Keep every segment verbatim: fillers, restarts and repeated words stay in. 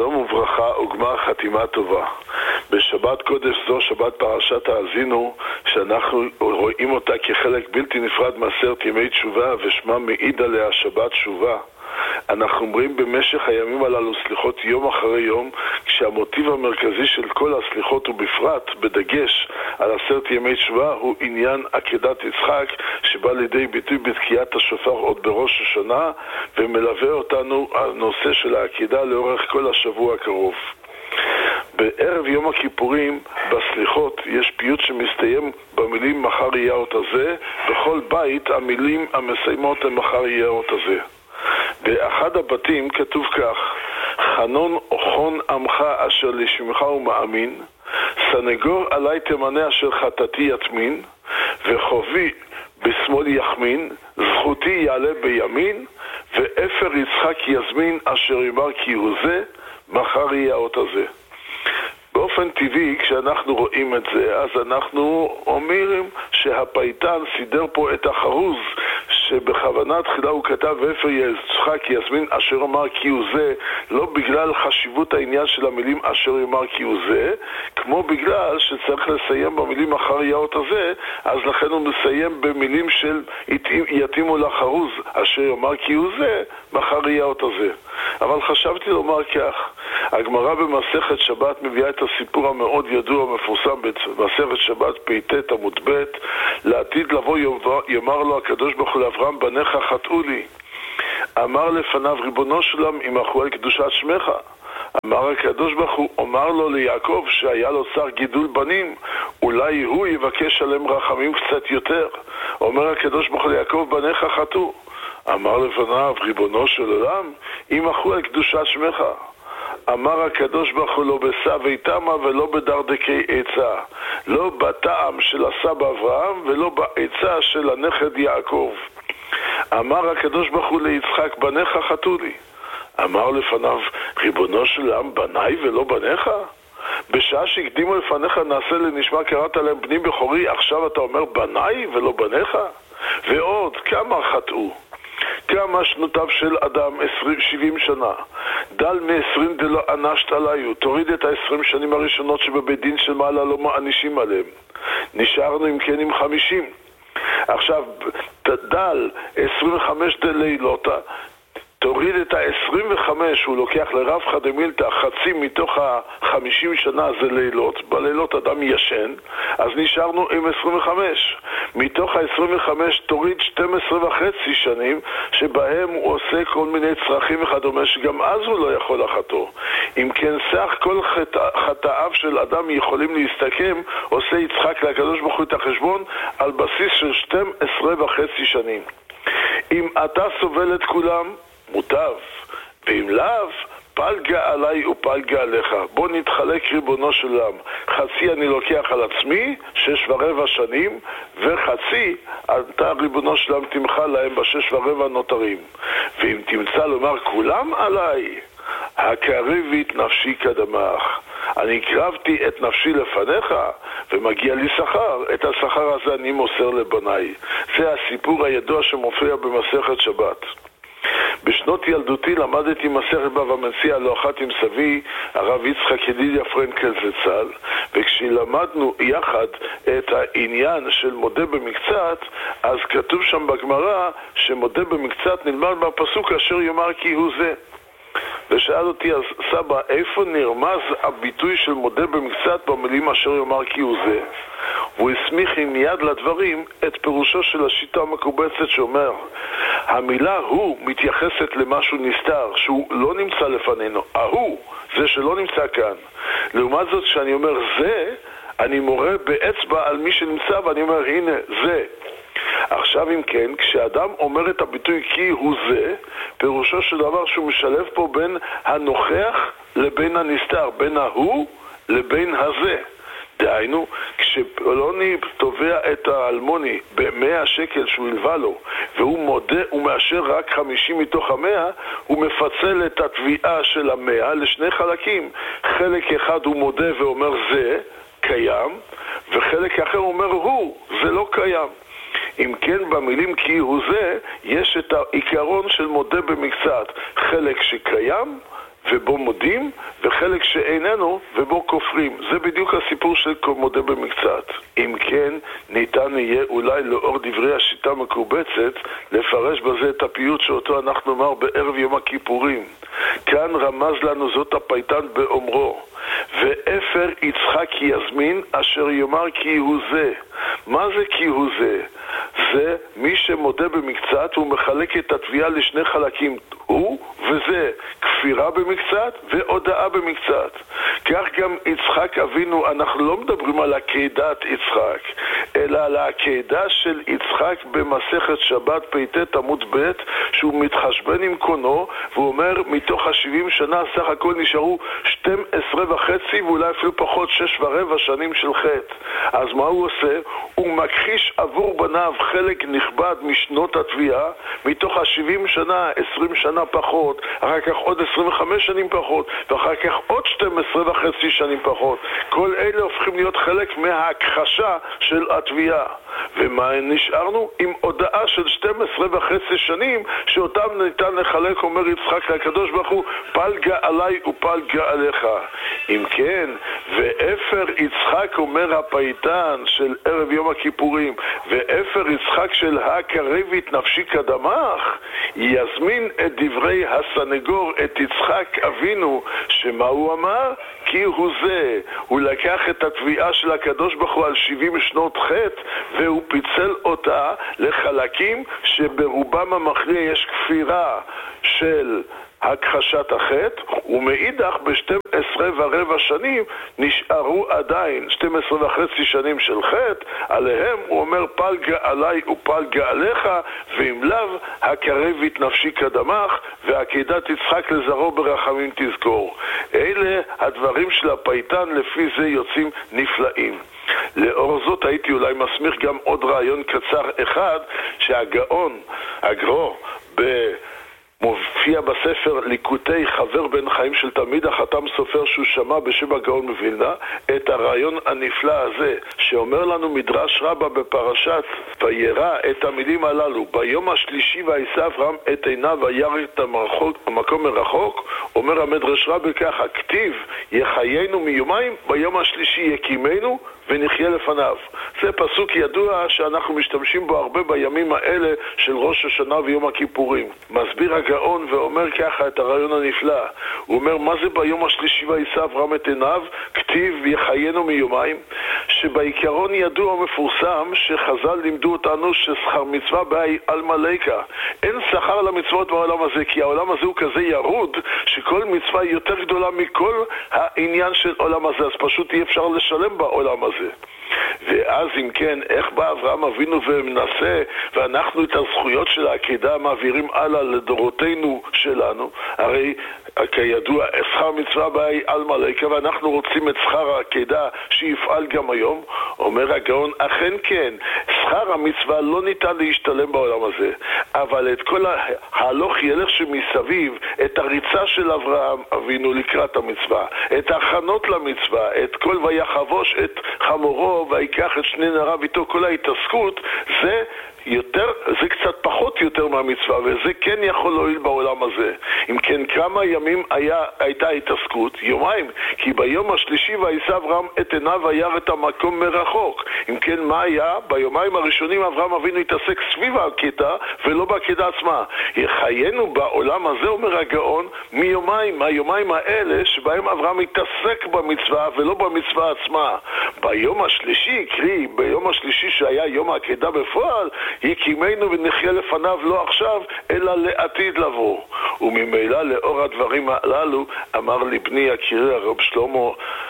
שלום וברכה וגמר חתימה טובה. בשבת קודש זו, שבת פרשת האזינו, שאנחנו רואים אותה כחלק בלתי נפרד מעשרת ימי תשובה, ושמה מעיד עליה שבת תשובה. אנחנו אומרים במשך הימים הללו סליחות יום אחרי יום, כשהמוטיב המרכזי של כל הסליחות ובפרט בדגש על עשרת ימי תשובה הוא עניין עקדת יצחק, שבא לידי ביטוי בתקיעת השופר עוד בראש השנה, ומלווה אותנו הנושא של העקדה לאורך כל השבוע הקרוב. בערב יום הכיפורים בסליחות יש פיוט שמסתיים במילים מחר יהיה אות הזה. בכל בית המילים המסיימות הם מחר יהיה אות הזה. באחד הבתים כתוב כך: חנון אוכון עמך אשר לשמך ומאמין, סנגור עלי תמנה אשר חטאתי יטמין, וחובי בשמאל יחמין, זכותי יעלה בימין, ואפר יצחק יזמין אשר יאמר כי הוא זה, מחר יהיה האות הזה. באופן טבעי, כשאנחנו רואים את זה, אז אנחנו אומרים שהפייטן סידר פה את החרוז, שבכוונה תחילה הוא כתב ואפר יצחק יזמין אשר יאמר כי הוא זה, לא בגלל חשיבות העניין של המילים אשר יאמר כי הוא זה, כמו בגלל שצריך לסיים במילים אחר יאות הזה, אז לכן הוא מסיים במילים של יתאימו לחרוז אשר יאמר כי הוא זה, מחר יאות הזה. אבל חשבתי לומר כך: הגמרא במסכת שבת מביאה את הסיפור המאוד ידוע המפורסם במסכת שבת פ"ט עמוד ב': לעתיד לבוא יאמר לו הקדוש ברוך הוא לאברהם, בניך חטאו לי. אמר לפניו, ריבונו של עולם, ימחו על קדושת שמך. אמר הקדוש ברוך הוא, אומר לו ליעקב שהיה לו שר גידול בנים, אולי הוא יבקש עליהם רחמים קצת יותר. אומר הקדוש ברוך הוא ליעקב, בניך חטאו. אמר לפניו, ריבונו של עולם, ימחו על קדושת שמך. אמר הקדוש ברוך הוא, לא בסבי תמה ולא בדרדקי עצה, לא בטעם של הסבא אברהם ולא בעצה של הנכד יעקב. אמר הקדוש ברוך הוא ליצחק, בניך חטאו לי. אמר לפניו, ריבונו של עולם, בניי ולא בניך? בשעה שהקדימו לפניך נעשה לנשמע קראת להם בני בכורי, עכשיו אתה אומר בניי ולא בניך? ועוד כמה חטאו? כמה שנותיו של אדם, שבעים שנה, דל מ-עשרים דלא אנשת עליו, תוריד את ה-עשרים שנים הראשונות שבבית דין של מעלה לא מענישים עליהם, נשארנו אם כן עם חמישים. עכשיו דל עשרים וחמש דלילותא, תוריד את ה-עשרים וחמש, הוא לוקח לרב חדמילתא, חצי מתוך ה-חמישים שנה זה לילות, בלילות אדם ישן, אז נשארנו עם עשרים וחמש. מתוך ה-עשרים וחמש תוריד שתים עשרה וחצי שנים, שבהם הוא עושה כל מיני צרכים וכדומה, שגם אז הוא לא יכול לחטוא. אם כן, סך כל חטא, חטאיו של אדם יכולים להסתכם, עושה יצחק לקדוש ברוך הוא את החשבון, על בסיס של שתים עשרה וחצי שנים. אם אתה סובל את כולם, מוטב, ואם לאו, פלגה עליי ופלגה עליך. בוא נתחלק ריבונו של עולם. חצי אני לוקח על עצמי, שש ורבע שנים, וחצי אתה ריבונו של עולם תמחה להם בשש ורבע נותרים. ואם תמצא לומר כולם עליי, הקרבית נפשי קדמך. אני הקרבתי את נפשי לפניך ומגיע לי שכר, את השכר הזה אני מוסר לבניי. זה הסיפור הידוע שמופיע במסכת שבת. בשנות ילדותי למדתי מסכת בבא מציעא לא אחת עם סבי הרב יצחק ידידיה פרנקל זצ"ל, וכשלמדנו יחד את העניין של מודה במקצת, אז כתוב שם בגמרא שמודה במקצת נלמד מהפסוק אשר יאמר כי הוא זה. ושאל אותי אז סבא, איפה נרמז הביטוי של מודה במקצת במילים אשר יאמר כי הוא זה? והוא הסמיך עם יד לדברים את פירושו של השיטה המקובצת שאומר, המילה הוא מתייחסת למשהו נסתר שהוא לא נמצא לפנינו, ההוא, זה שלא נמצא כאן. לעומת זאת שאני אומר זה, אני מורה באצבע על מי שנמצא ואני אומר הנה זה. עכשיו אם כן, כשאדם אומר את הביטוי כי הוא זה, פירושו של דבר שהוא משלב פה בין הנוכח לבין הנסתר, בין ההוא לבין הזה. דהיינו, כשפלוני תובע את האלמוני ב-מאה שקל שהוא הלווה לו, והוא מודה, הוא מאשר רק חמישים מתוך המאה, הוא מפצל את התביעה של המאה לשני חלקים. חלק אחד הוא מודה ואומר זה קיים, וחלק אחר אומר הוא, זה לא קיים. אם כן, במילים כי הוא זה, יש את העיקרון של מודה במקצת, חלק שקיים ובו מודים, וחלק שאיננו ובו כופרים. זה בדיוק הסיפור של מודה במקצת. אם כן, ניתן יהיה אולי לאור דברי השיטה המקובצת לפרש בזה את הפיוט שאותו אנחנו אמר בערב יום הכיפורים. כאן רמז לנו זאת הפייטן באומרו, ואפר יצחק יזמין אשר יאמר כי הוא זה. מה זה כי הוא זה? זה מי שמודה במקצת הוא מחלק את התביעה לשני חלקים, הוא וזה, כפירה במקצת והודאה במקצת. כך גם יצחק אבינו, אנחנו לא מדברים על עקדת יצחק, אלא על העקדה של יצחק במסכת שבת פ"ט עמוד ב', שהוא מתחשבן עם קונו והוא אומר מתוך ה-שבעים שנה סך הכל נשארו שתים עשרה וחצי ואולי אפילו פחות שש ורבע שנים של חטא. אז מה הוא עושה? הוא מכחיש עבור בניו חלק נכבד משנות התביעה, מתוך ה-שבעים שנה עשרים שנה פחות, אחר כך עוד עשרים וחמש שנים פחות, ואחר כך עוד שתים עשרה וחצי שנים פחות. כל אלה הופכים להיות חלק מההכחשה של התביעה. ומה נשארנו? עם הודעה של שתים עשרה וחצי שנים שאותם ניתן לחלק, אומר יצחק לקדוש ברוך הוא, פלגה עליי ופלגה עליך. אם כן, ואפר יצחק, אומר הפייטן של ערב יום הכיפורים, ואפר יצחק של הקרבית נפשי קדמך, יזמין את דברי הסנגור את יצחק אבינו, שמה הוא אמר? כי הוא זה. הוא לקח את התביעה של הקדוש ברוך הוא על שבעים שנות חטא והוא פיצל אותה לחלקים שברובם המכריע יש כפירה של הכחשת החטא, ומאידך ב-שתים עשרה ורבע שנים נשארו עדיין שתים עשרה וחצי שנים של חטא, עליהם הוא אומר פלגה עליי ופלגה עליך, ואם לאו הקרבית נפשי קדמך ועקדת יצחק לזרעו ברחמים תזכור. אלה הדברים של הפייטן, לפי זה יוצאים נפלאים. לאור זאת הייתי אולי מסמיך גם עוד רעיון קצר אחד, שהגאון, הגרו, ב... מופיע בספר ליקוטי חבר בן חיים של תלמיד החתם סופר שהוא שמע בשם הגאון מווילנה, את הרעיון הנפלא הזה שאומר לנו מדרש רבה בפרשת וירא את המילים הללו, ביום השלישי וישא אברהם את עיניו וירא את המרחוק, המקום מרחוק. אומר המדרש רבה ככה, כתיב יחיינו מיומיים, ביום השלישי יקימנו ונחיה לפניו. זה פסוק ידוע שאנחנו משתמשים בו הרבה בימים האלה של ראש השנה ויום הכיפורים. מסביר הגאון ואומר ככה את הרעיון הנפלא. הוא אומר, מה זה ביום השלישי וישא אברהם את עיניו? כתיב יחיינו מיומיים, שבעיקרון ידוע ומפורסם שחז"ל לימדו אותנו ששכר מצווה בהי על מלאקה. אין שכר למצוות בעולם הזה, כי העולם הזה הוא כזה ירוד שכל מצווה היא יותר גדולה מכל העניין של עולם הזה, אז פשוט אי אפשר לשלם בעולם הזה. ואז אם כן, איך בא אברהם אבינו ומנסה, ואנחנו את הזכויות של העקדה מעבירים הלאה לדורותינו שלנו? הרי כידוע שכר מצווה בהי על מלאקה, ואנחנו רוצים את שכר העקדה שיפעל גם היום. אומר הגאון, אכן כן, שכר המצווה לא ניתן להשתלם בעולם הזה, אבל את כל ההלוך ילך שמסביב, את הריצה של אברהם אבינו לקראת המצווה, את ההכנות למצווה, את כל ויחבוש את חמורו ויקח את שני נעריו איתו, כל ההתעסקות, זה יותר, זה קצת פחות יותר מהמצווה, וזה כן יכול להועיל בעולם הזה. אם כן, כמה ימים היה, הייתה התעסקות? יומיים, כי ביום השלישי וישא אברהם את עיניו וירא את המקום מרחוק. אם כן, מה היה? ביומיים הראשונים אברהם אבינו התעסק סביב העקדה ולא בעקדה עצמה. חיינו בעולם הזה, אומר הגאון, מיומיים, היומיים האלה שבהם אברהם התעסק במצווה ולא במצווה עצמה. ביום השלישי, קרי ביום השלישי שהיה יום העקדה בפועל, יקימנו ונחיה לפניו לא עכשיו אלא לעתיד לבוא. וממילא לאור הדברים הללו אמר לבני יקירי הרב שלמה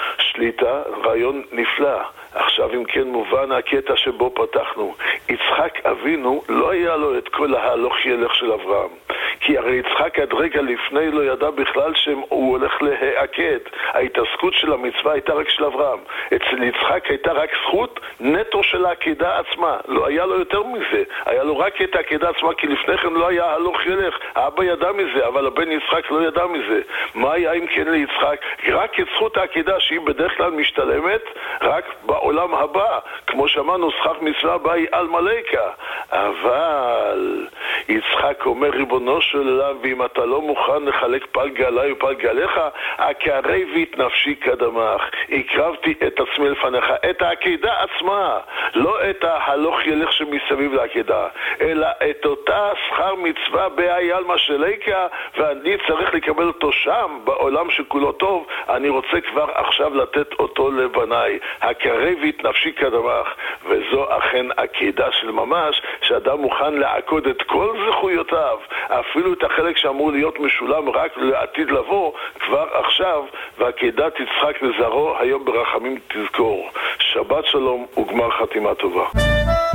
שליטה רעיון נפלא. עכשיו אם כן מובן הקטע שבו פתחנו, יצחק אבינו לא היה לו את כל ההלוך ילך של אברהם, כי הרי יצחק עד רגע לפני לא ידע בכלל שהוא הולך להעקד. ההתעסקות של המצווה הייתה רק של אברהם. אצל יצחק הייתה רק זכות נטו של העקדה עצמה, לא היה לו יותר מזה, היה לו רק את העקדה עצמה, כי לפני כן לא היה הלוך ילך. האבא ידע מזה, אבל הבן יצחק לא ידע מזה. מה היה אם כן ליצחק? רק את זכות העקדה שהיא בדרך כלל משתלמת רק בעולם הבא, כמו שאמרנו, שכר מצווה בהי על מלאקה. אבל יצחק אומר, ריבונו של של עולם, ואם אתה לא מוכן לחלק פלגה עליי ופלגה עליך, הקרבי את נפשי קדמך, הקרבתי את עצמי לפניך, את העקידה עצמה, לא את ההלוך ילך שמסביב לעקידה, אלא את אותה שכר מצווה בעלמא שליקה, ואני צריך לקבל אותו שם, בעולם שכולו טוב, אני רוצה כבר עכשיו לתת אותו לבניי. הקרבי את נפשי קדמך, וזו אכן עקידה של ממש, שאדם מוכן לעקוד את כל זכויותיו, אפילו את החלק שאמור להיות משולם רק לעתיד לבוא, כבר עכשיו, והעקידה תצחק לזרעו, היום ברחמים תזכור. שבת שלום וגמר חתימה טובה.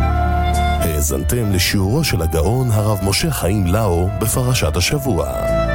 האזנתם לשיעורו של הגאון הרב משה חיים לאו בפרשת השבוע.